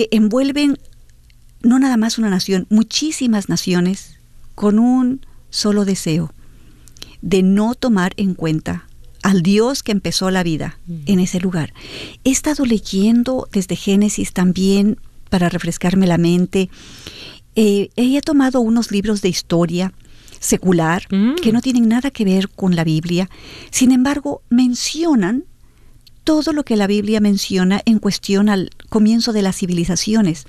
que envuelven no nada más una nación, muchísimas naciones con un solo deseo de no tomar en cuenta al Dios que empezó la vida en ese lugar. He estado leyendo desde Génesis también para refrescarme la mente. He tomado unos libros de historia secular que no tienen nada que ver con la Biblia. Sin embargo, mencionan todo lo que la Biblia menciona en cuestión al comienzo de las civilizaciones.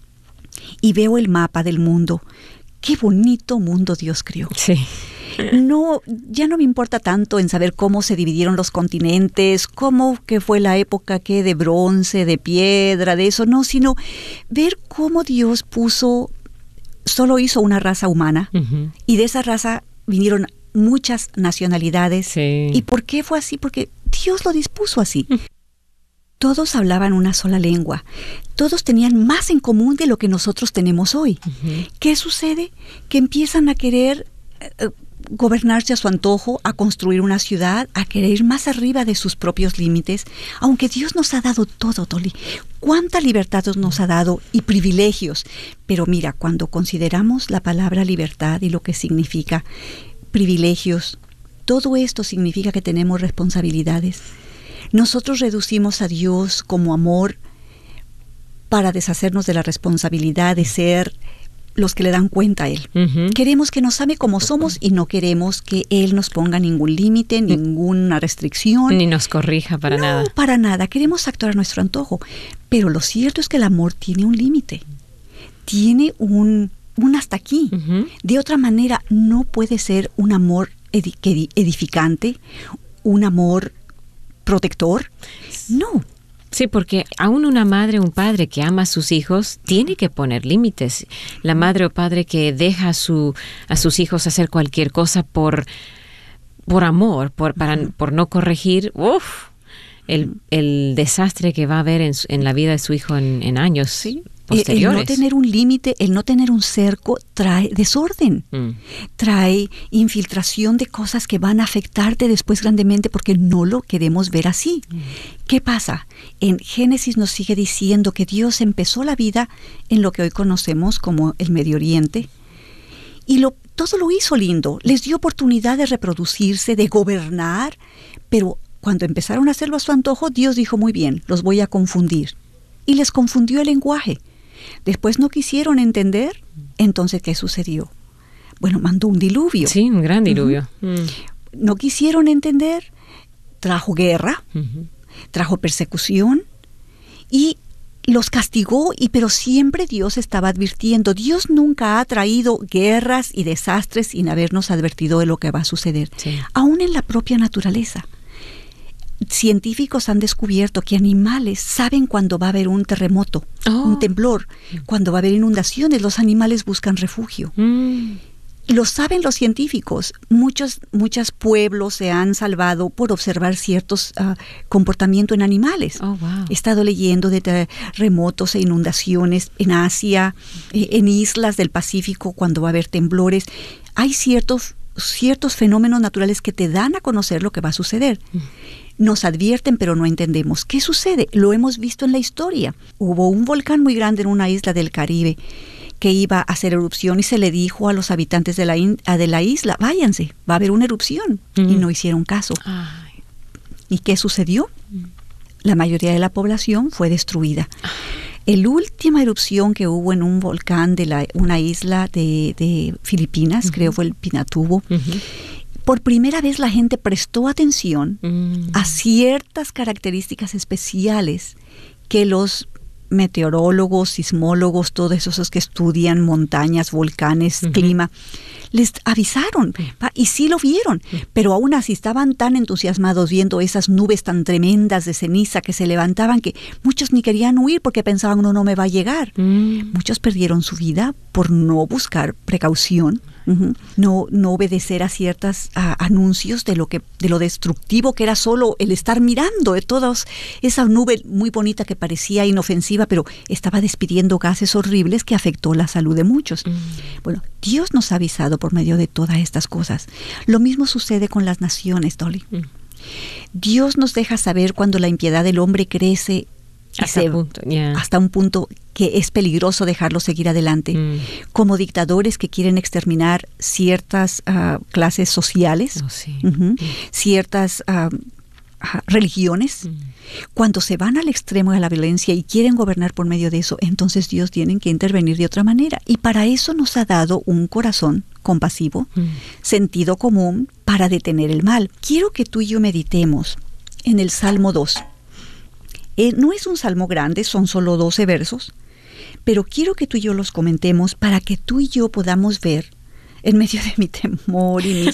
Y veo el mapa del mundo. Qué bonito mundo Dios creó. Sí. No, ya no me importa tanto en saber cómo se dividieron los continentes, cómo que fue la época que de bronce, de piedra, de eso, no, sino ver cómo Dios solo hizo una raza humana, y de esa raza vinieron muchas nacionalidades. Sí. ¿Y por qué fue así? Porque Dios lo dispuso así. Todos hablaban una sola lengua. Todos tenían más en común de lo que nosotros tenemos hoy. ¿Qué sucede? Que empiezan a querer gobernarse a su antojo, a construir una ciudad, a querer ir más arriba de sus propios límites, aunque Dios nos ha dado todo, Toli. ¿Cuánta libertad nos ha dado y privilegios? Pero mira, cuando consideramos la palabra libertad y lo que significa privilegios, todo esto significa que tenemos responsabilidades. Nosotros reducimos a Dios como amor para deshacernos de la responsabilidad de ser los que le dan cuenta a Él. Queremos que nos ame como somos y no queremos que Él nos ponga ningún límite, ninguna restricción. Ni nos corrija para nada. No, para nada. Queremos actuar a nuestro antojo. Pero lo cierto es que el amor tiene un límite. Tiene un hasta aquí. De otra manera, no puede ser un amor edificante, un amor protector. No. Sí, porque aún una madre o un padre que ama a sus hijos tiene que poner límites. La madre o padre que deja a sus hijos hacer cualquier cosa por amor, por no corregir, el desastre que va a haber en la vida de su hijo en años posteriores. El no tener un límite, el no tener un cerco trae desorden, trae infiltración de cosas que van a afectarte después grandemente porque no lo queremos ver así. ¿Qué pasa? En Génesis nos sigue diciendo que Dios empezó la vida en lo que hoy conocemos como el Medio Oriente y todo lo hizo lindo, les dio oportunidad de reproducirse, de gobernar, pero cuando empezaron a hacerlo a su antojo, Dios dijo muy bien, los voy a confundir. Y les confundió el lenguaje. Después no quisieron entender, entonces ¿qué sucedió? Bueno, mandó un diluvio. Sí, un gran diluvio. No quisieron entender, trajo guerra, trajo persecución y los castigó, pero siempre Dios estaba advirtiendo. Dios nunca ha traído guerras y desastres sin habernos advertido de lo que va a suceder. Sí. Aún en la propia naturaleza. Científicos han descubierto que animales saben cuando va a haber un terremoto, un temblor, cuando va a haber inundaciones, los animales buscan refugio. Lo saben los científicos. Muchos pueblos se han salvado por observar ciertos comportamientos en animales. He estado leyendo de terremotos e inundaciones en Asia, en islas del Pacífico, cuando va a haber temblores. Hay ciertos fenómenos naturales que te dan a conocer lo que va a suceder. Nos advierten, pero no entendemos. ¿Qué sucede? Lo hemos visto en la historia. Hubo un volcán muy grande en una isla del Caribe que iba a hacer erupción y se le dijo a los habitantes de la isla, váyanse, va a haber una erupción. Y no hicieron caso. ¿Y qué sucedió? La mayoría de la población fue destruida. La última erupción que hubo en un volcán de una isla de Filipinas, creo fue el Pinatubo, por primera vez la gente prestó atención a ciertas características especiales que los meteorólogos, sismólogos, todos esos que estudian montañas, volcanes, clima, les avisaron, y sí lo vieron, pero aún así estaban tan entusiasmados viendo esas nubes tan tremendas de ceniza que se levantaban que muchos ni querían huir porque pensaban, no me va a llegar. Muchos perdieron su vida por no buscar precaución, no obedecer a ciertos anuncios de lo destructivo que era solo el estar mirando de todas esa nube muy bonita que parecía inofensiva, pero estaba despidiendo gases horribles que afectó la salud de muchos. Bueno, Dios nos ha avisado por medio de todas estas cosas. Lo mismo sucede con las naciones, Dolly. Dios nos deja saber cuando la impiedad del hombre crece hasta un punto que es peligroso dejarlo seguir adelante. Como dictadores que quieren exterminar ciertas clases sociales, ciertas religiones. Cuando se van al extremo de la violencia y quieren gobernar por medio de eso, entonces Dios tiene que intervenir de otra manera. Y para eso nos ha dado un corazón compasivo, sentido común para detener el mal. Quiero que tú y yo meditemos en el Salmo 2. No es un salmo grande, son solo 12 versos, pero quiero que tú y yo los comentemos para que tú y yo podamos ver, en medio de mi temor y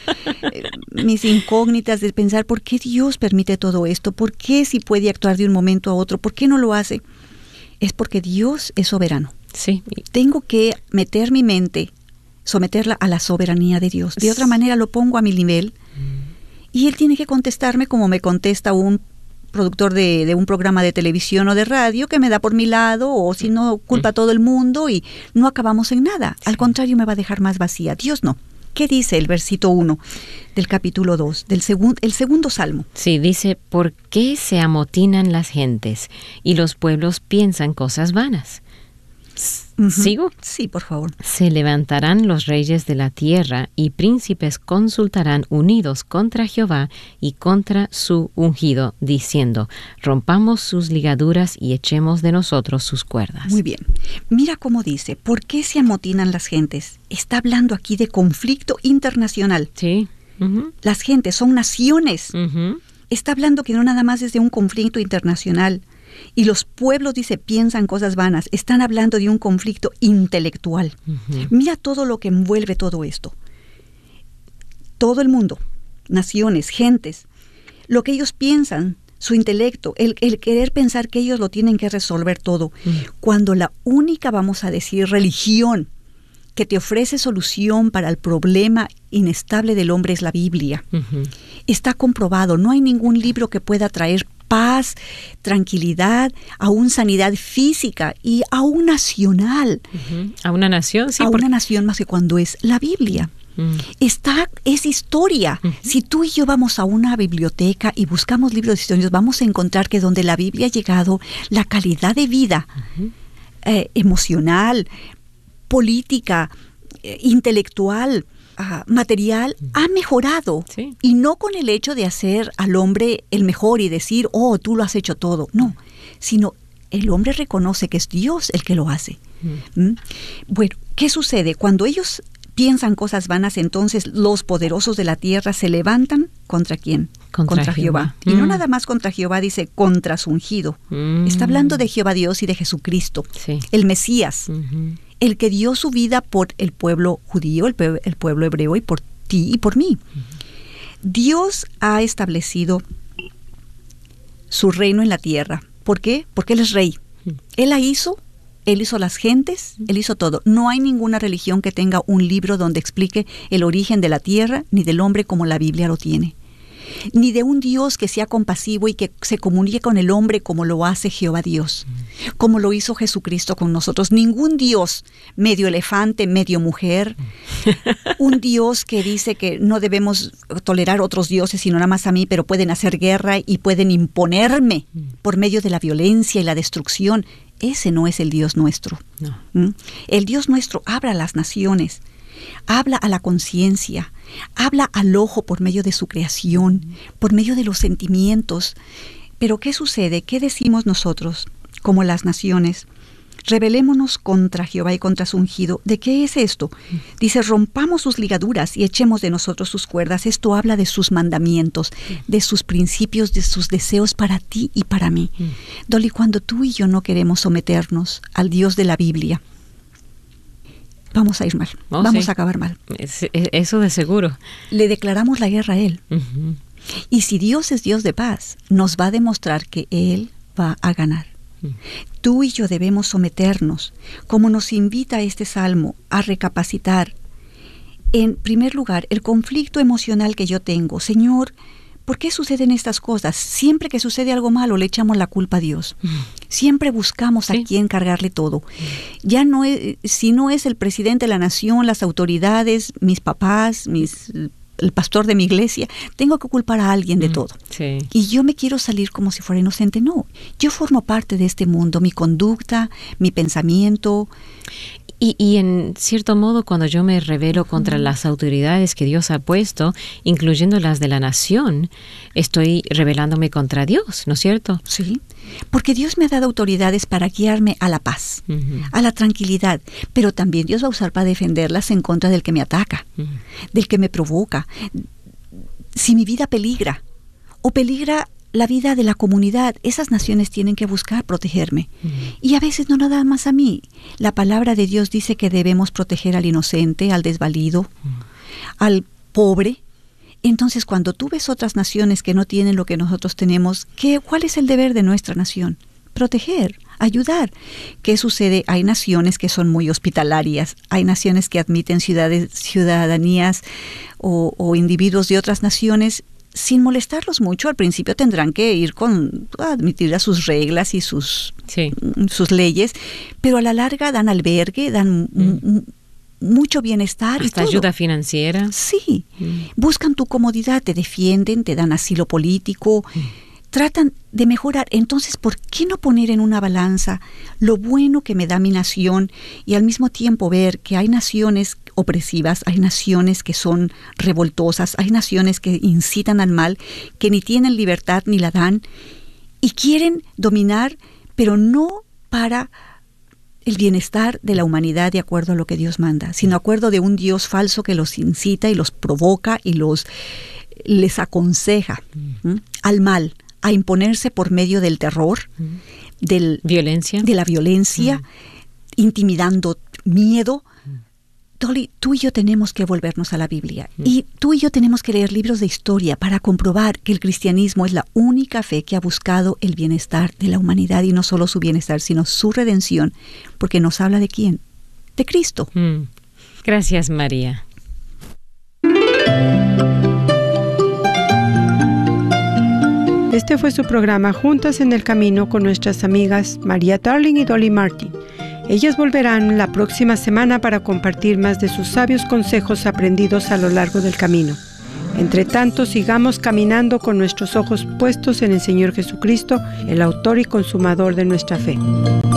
mis incógnitas de pensar por qué Dios permite todo esto, por qué si puede actuar de un momento a otro, por qué no lo hace. Es porque Dios es soberano. Sí. Tengo que meter mi mente, someterla a la soberanía de Dios. De otra manera lo pongo a mi nivel y Él tiene que contestarme como me contesta un productor de un programa de televisión o de radio que me da por mi lado, o si no, culpa a todo el mundo y no acabamos en nada. Al contrario, me va a dejar más vacía. Dios no. ¿Qué dice el versículo 1 del capítulo 2, el segundo salmo? Sí, dice, ¿por qué se amotinan las gentes y los pueblos piensan cosas vanas? ¿Sigo? Sí, por favor. Se levantarán los reyes de la tierra y príncipes consultarán unidos contra Jehová y contra su ungido, diciendo, rompamos sus ligaduras y echemos de nosotros sus cuerdas. Muy bien. Mira cómo dice, ¿por qué se amotinan las gentes? Está hablando aquí de conflicto internacional. Sí. Las gentes son naciones. Está hablando que no nada más es de un conflicto internacional. Y los pueblos, dice, piensan cosas vanas. Están hablando de un conflicto intelectual. Mira todo lo que envuelve todo esto. Todo el mundo, naciones, gentes, lo que ellos piensan, su intelecto, el querer pensar que ellos lo tienen que resolver todo. Cuando la única, vamos a decir, religión que te ofrece solución para el problema inestable del hombre es la Biblia. Está comprobado, no hay ningún libro que pueda traer paz, tranquilidad, aún sanidad física y aún nacional. A una nación, sí. A una nación más que cuando es la Biblia. Es historia. Si tú y yo vamos a una biblioteca y buscamos libros de historia, vamos a encontrar que donde la Biblia ha llegado, la calidad de vida emocional, política, intelectual, material, ha mejorado. Sí. Y no con el hecho de hacer al hombre el mejor y decir, oh, tú lo has hecho todo. No, sino el hombre reconoce que es Dios el que lo hace. Bueno, ¿qué sucede? Cuando ellos piensan cosas vanas, entonces los poderosos de la tierra se levantan ¿contra quién? Contra Jehová. Y no nada más contra Jehová, dice contra su ungido. Está hablando de Jehová Dios y de Jesucristo, el Mesías. El que dio su vida por el pueblo judío, el pueblo hebreo, y por ti y por mí. Dios ha establecido su reino en la tierra. ¿Por qué? Porque Él es rey. Él hizo las gentes, Él hizo todo. No hay ninguna religión que tenga un libro donde explique el origen de la tierra, ni del hombre como la Biblia lo tiene. Ni de un Dios que sea compasivo y que se comunique con el hombre como lo hace Jehová Dios, como lo hizo Jesucristo con nosotros. Ningún Dios medio elefante, medio mujer, un Dios que dice que no debemos tolerar otros dioses sino nada más a mí, pero pueden hacer guerra y pueden imponerme por medio de la violencia y la destrucción. Ese no es el Dios nuestro. No. El Dios nuestro habla a las naciones, habla a la conciencia, habla al ojo por medio de su creación, por medio de los sentimientos. Pero ¿qué sucede? ¿Qué decimos nosotros como las naciones? Rebelémonos contra Jehová y contra su ungido. ¿De qué es esto? Dice, rompamos sus ligaduras y echemos de nosotros sus cuerdas. Esto habla de sus mandamientos, de sus principios, de sus deseos para ti y para mí. Dolly, cuando tú y yo no queremos someternos al Dios de la Biblia, vamos a ir mal, vamos a acabar mal. Eso de seguro. Le declaramos la guerra a Él. Y si Dios es Dios de paz, nos va a demostrar que Él va a ganar. Tú y yo debemos someternos, como nos invita este salmo, a recapacitar. En primer lugar, el conflicto emocional que yo tengo. Señor, ¿por qué suceden estas cosas? Siempre que sucede algo malo le echamos la culpa a Dios. Siempre buscamos a quién cargarle todo. Ya no es, si no es el presidente de la nación, las autoridades, mis papás, mis el pastor de mi iglesia, tengo que culpar a alguien de todo. Sí. Y yo me quiero salir como si fuera inocente. No, yo formo parte de este mundo, mi conducta, mi pensamiento. Y en cierto modo, cuando yo me rebelo contra las autoridades que Dios ha puesto, incluyendo las de la nación, estoy rebelándome contra Dios, ¿no es cierto? Sí, porque Dios me ha dado autoridades para guiarme a la paz, a la tranquilidad, pero también Dios va a usar para defenderlas en contra del que me ataca, del que me provoca. Si mi vida peligra, o peligra la vida de la comunidad, esas naciones tienen que buscar protegerme. Y a veces no nada más a mí. La palabra de Dios dice que debemos proteger al inocente, al desvalido, al pobre. Entonces, cuando tú ves otras naciones que no tienen lo que nosotros tenemos, ¿cuál es el deber de nuestra nación? Proteger, ayudar. ¿Qué sucede? Hay naciones que son muy hospitalarias, hay naciones que admiten ciudadanías o individuos de otras naciones sin molestarlos mucho. Al principio tendrán que ir admitir a sus reglas y sus leyes, pero a la larga dan albergue, dan mucho bienestar. Hasta y todo. Ayuda financiera. Sí, buscan tu comodidad, te defienden, te dan asilo político, tratan de mejorar. Entonces, ¿por qué no poner en una balanza lo bueno que me da mi nación y al mismo tiempo ver que hay naciones opresivas, hay naciones que son revoltosas, hay naciones que incitan al mal, que ni tienen libertad ni la dan y quieren dominar, pero no para el bienestar de la humanidad de acuerdo a lo que Dios manda, sino de acuerdo de un Dios falso que los incita y los provoca y les aconseja al mal, a imponerse por medio del terror, de la violencia, intimidando, miedo. Dolly, tú y yo tenemos que volvernos a la Biblia y tú y yo tenemos que leer libros de historia para comprobar que el cristianismo es la única fe que ha buscado el bienestar de la humanidad y no solo su bienestar, sino su redención, porque nos habla de ¿quién? De Cristo. Gracias, María. Este fue su programa Juntas en el Camino con nuestras amigas María Darling y Dolly Martin. Ellas volverán la próxima semana para compartir más de sus sabios consejos aprendidos a lo largo del camino. Entre tanto, sigamos caminando con nuestros ojos puestos en el Señor Jesucristo, el autor y consumador de nuestra fe.